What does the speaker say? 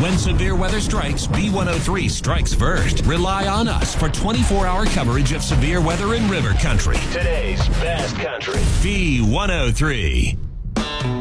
When severe weather strikes, B103 strikes first. Rely on us for 24-hour coverage of severe weather in River Country. Today's best country. B103.